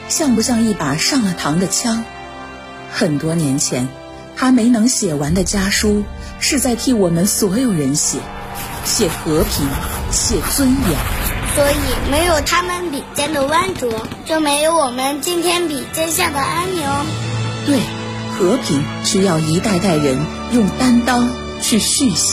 像不像一把上了膛的枪？很多年前，他没能写完的家书，是在替我们所有人写和平，写尊严。 所以没有他们笔尖的弯折，就没有我们今天笔尖下的安宁。 对，和平需要一代代人用担当去续写。